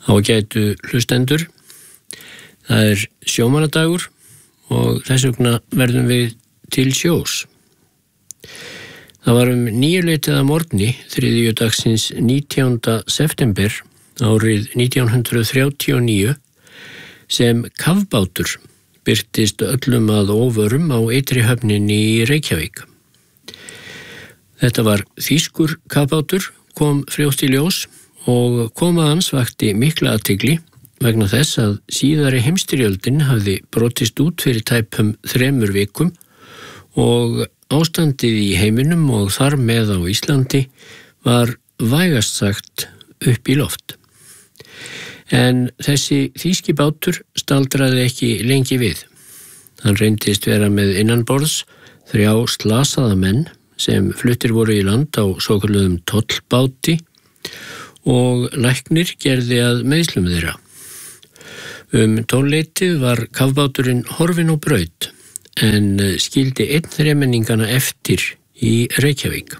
Ágætu hlustendur, það sjómannadagur og þess vegna verðum við til sjós. Það var 9:00 að morgni þriðjudagsins 19. september árið 1939 sem kafbátur birtist öllum að óvörum á Ytri höfninni í Reykjavík. Þetta var þýskur kafbátur, kom fljótt í ljós og koma hans vakti mikla athygli vegna þess að síðari heimsstyrjöldin hafði brotist út fyrir tæpum 3 vikum og ástandið í heiminum og þar með á Íslandi var vægast sagt upp í loft. En þessi þýski bátur staldraði ekki lengi við. Hann reyndist vera með innanborðs 3 slasaða menn sem fluttir voru í land á svokölluðum tollbáti og læknir gerði að meiðslum þeirra. 12:00 var kafbáturinn horfinn á braut en skildi einn þremenningana eftir í Reykjavík.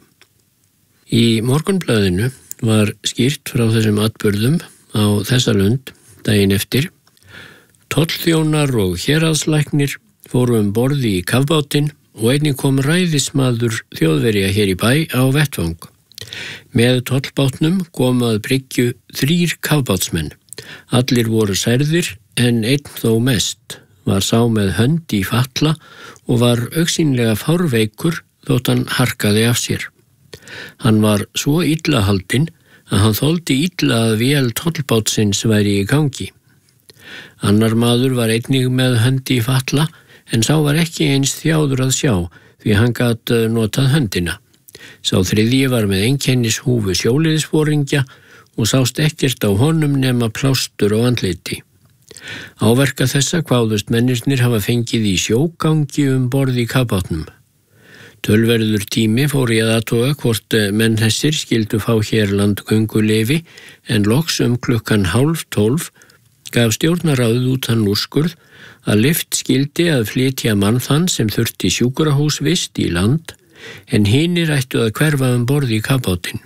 Í Morgunblaðinu var skýrt frá þessum atburðum á þessa lund daginn eftir. Tollþjónar og héraðslæknir fóru borði í kafbátinn og einnig kom ræðismaður Þjóðverja hér í bæ á vettvang. Með tollbátnum kom að bryggju 3 kafbátsmenn. Allir voru særðir en einn þó mest. Var sá með hönd í fatla og var augsýnilega fárveikur þótt hann harkaði af sér. Hann var svo illa haldinn að hann þoldi illa að vél tollbátsins væri í gangi. Annar maður var einnig með hönd í fatla en sá var ekki eins þjáður að sjá því hann gat notað höndina. Sá þriðji var með einkennishúfu sjóliðsforingja og sást ekkert á honum nema plástur á andliti. Áverka þessa kváðust mennirnir hafa fengið í sjógangi borð í kafbátnum. Tölverður tími fór í að athuga hvort menn þessir skildu fá hér landgönguleyfi en loks klukkan 11:30 gaf stjórnarráðið út þann úrskurð að lyft skildi að flytja mann þann sem þurfti sjúkrahúsvist í land en hinir ættu að hverfa borð í kafbátinn.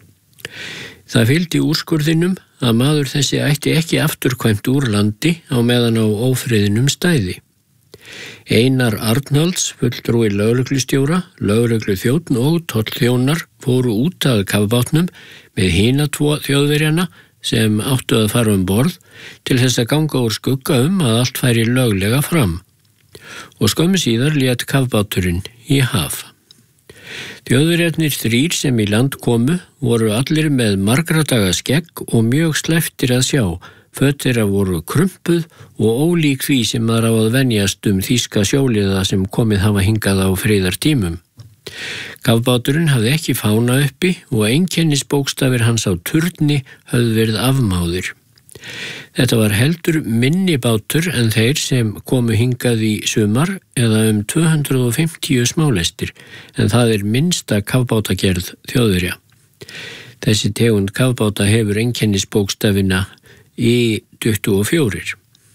Það fylgdi úrskurðinum að maður þessi ætti ekki afturkvæmt úr landi á meðan á ófriðinum stæði. Einar Arnalds, fulltrúi lögreglustjóra, lögregluþjónn og tollþjónar fóru út að kafbátnum með hina 2 Þjóðverjana sem áttu að fara borð til þess að ganga úr skugga að allt færi löglega fram. Og skömmu síðar lét kafbáturinn í haf. Þjóðverjarnir 3 sem í land komu voru allir með margra daga skegg og mjög slepptir að sjá. Föt þeirra voru krumpuð og ólík því sem maður á að venjast þýska sjóliða sem komið hafa hingað á friðartímum. Kafbáturinn hafði ekki fána uppi og einkennisbókstafir hans á turni höfðu verið afmáðir. Þetta var heldur minni bátur en þeir sem komu hingað í sumar eða 250 smálestir en það minnsta kafbátagerð Þjóðverja. Þessi tegund kafbáta hefur einkennisbókstafina I-24.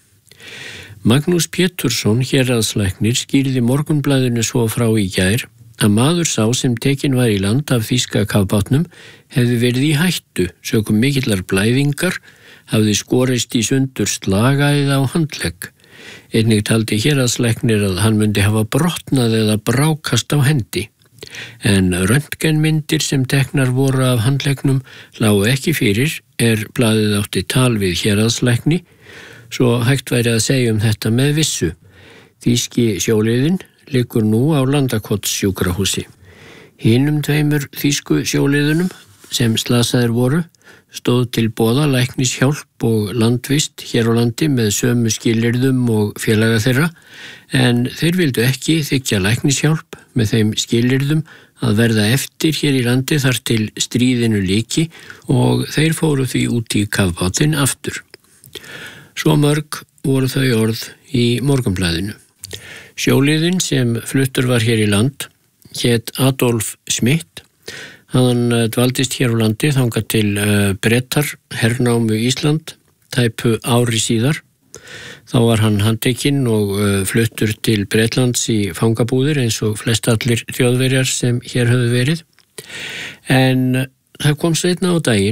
Magnús Pétursson, héraðslæknir, skýrði Morgunblaðinu svo frá í gær að maður sá sem tekinn var í land af þýska kafbátnum hefði verið í hættu sökum mikillar blæðingar, hafði skorist í sundur slagæð á handlegg. Einnig taldi héraðslæknir að hann myndi hafa brotnað eða brákast á hendi. En röntgenmyndir sem teknar voru af handleggnum lágu ekki fyrir blaðið átti tal við héraðslækni, svo hægt væri að segja þetta með vissu. Þýski sjóliðinn liggur nú á Landakotssjúkrahúsi. Hinum 2 þýsku sjóliðunum sem slasaðir voru stóð til boða læknishjálp og landvist hér á landi með sömu skilyrðum og félaga þeirra, en þeir vildu ekki þiggja læknishjálp með þeim skilyrðum að verða eftir hér í landi þar til stríðinu lyki og þeir fóru því út í kafbátinn aftur. Svo mörg voru þau orð í Morgunblaðinu. Sjóliðinn sem fluttur var hér í land hét Adolf Schmidt. Hann dvaldist hér á landi þangað til Bretar hernámu Ísland tæpu ári síðar. Þá var hann handtekinn og fluttur til Bretlands í fangabúðir eins og flest allir Þjóðverjar sem hér höfðu verið. En það kom seinna á daginn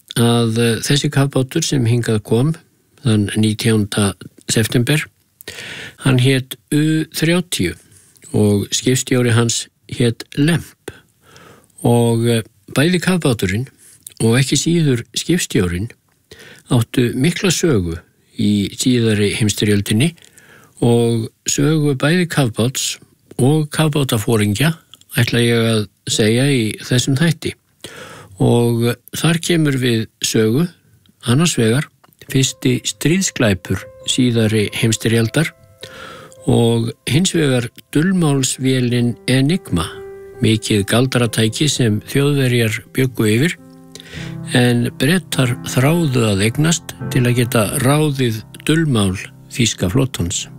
að þessi kafbátur sem hingað kom þann 19. september, hann hét U-30 og skipstjóri hans hét Lemp og bæði kafbáturinn og ekki síður skipstjórinn áttu mikla sögu í síðari heimsstyrjöldinni og sögu bæði kafbáts og kafbátaforingja ætla ég að segja í þessum þætti. Og þar kemur við sögu annars vegar fyrsti stríðsglæpur síðari heimsstyrjaldar og hins vegar dulmálsvélin Enigma, mikið galdaratæki sem Þjóðverjar bjuggu yfir en Bretar þráðu að eignast til að geta ráðið dulmál þýska flotans.